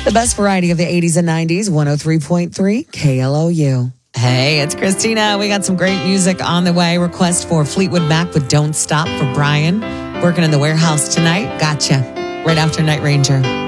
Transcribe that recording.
The best variety of the 80s and 90s, 103.3 KLOU. Hey, it's Christina. We got some great music on the way. Request for Fleetwood Mac with Don't Stop for Brian. Working in the warehouse tonight. Gotcha. Right after Night Ranger.